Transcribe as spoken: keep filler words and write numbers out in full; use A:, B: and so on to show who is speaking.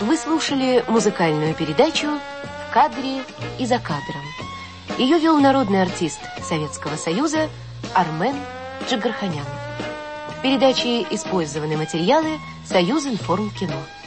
A: Вы слушали музыкальную передачу «В кадре и за кадром». Ее вел народный артист Советского Союза Армен Джигарханян. В передаче использованы материалы Союзинформкино.